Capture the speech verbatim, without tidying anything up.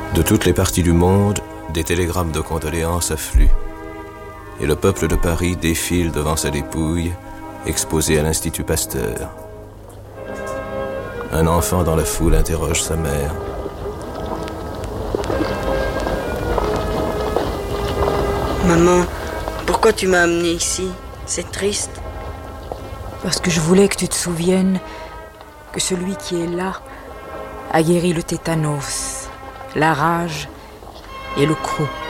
De toutes les parties du monde, des télégrammes de condoléances affluent. Et le peuple de Paris défile devant sa dépouille, exposée à l'Institut Pasteur. Un enfant dans la foule interroge sa mère. Maman, pourquoi tu m'as amenée ici? C'est triste. Parce que je voulais que tu te souviennes que celui qui est là a guéri le tétanos, la rage et le croc.